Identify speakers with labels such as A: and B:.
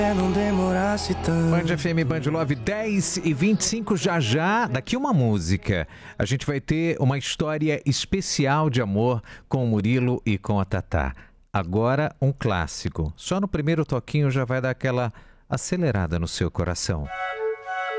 A: não demorasse tanto.
B: Band FM, Band Love 10h25, já, daqui uma música. A gente vai ter uma história especial de amor com o Murilo e com a Tatá. Agora um clássico. Só no primeiro toquinho já vai dar aquela acelerada no seu coração.